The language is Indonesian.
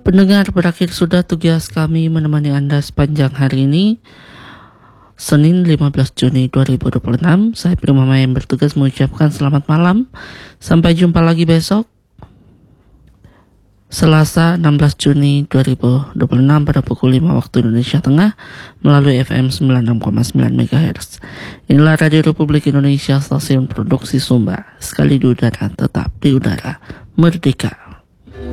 Pendengar, berakhir sudah tugas kami menemani Anda sepanjang hari ini, Senin 15 Juni 2026. Saya Prima Maya yang bertugas mengucapkan selamat malam. Sampai jumpa lagi besok, Selasa 16 Juni 2026 pada pukul 5 waktu Indonesia Tengah melalui FM 96,9 MHz. Inilah Radio Republik Indonesia, stasiun produksi Sumba. Sekali di udara, tetap di udara. Merdeka.